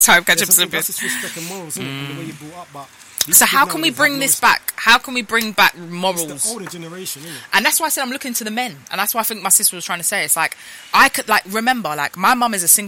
Time catch up There's slipping. something that's just respect and morals, isn't it? And the way you brought up, but So how can we bring this back? How can we bring back morals? It's the older generation, isn't it? And that's why I said I'm looking to the men. And that's why I think my sister was trying to say. It's like, I could, like, remember, like, my mum is a single